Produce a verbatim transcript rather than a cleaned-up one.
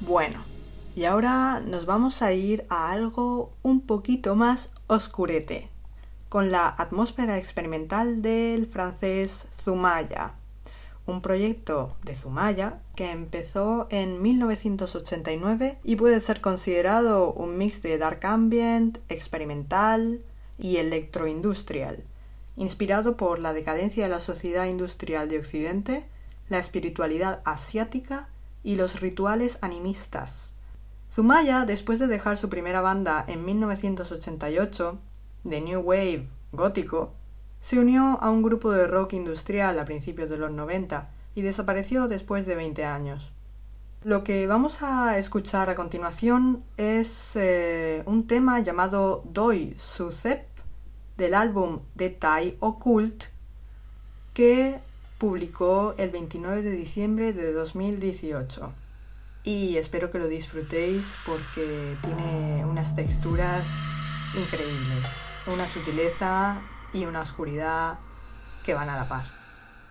Bueno, y ahora nos vamos a ir a algo un poquito más oscurete, con la atmósfera experimental del francés Zumaya, un proyecto de Zumaya que empezó en mil novecientos ochenta y nueve y puede ser considerado un mix de dark ambient, experimental y electroindustrial, inspirado por la decadencia de la sociedad industrial de Occidente, la espiritualidad asiática y los rituales animistas. Zumaya, después de dejar su primera banda en mil novecientos ochenta y ocho, de New Wave gótico, se unió a un grupo de rock industrial a principios de los noventa y desapareció después de veinte años. Lo que vamos a escuchar a continuación es eh, un tema llamado Doi Sucep del álbum Detail Occult que publicó el veintinueve de diciembre de dos mil dieciocho. Y espero que lo disfrutéis porque tiene unas texturas increíbles, una sutileza y una oscuridad que van a la par.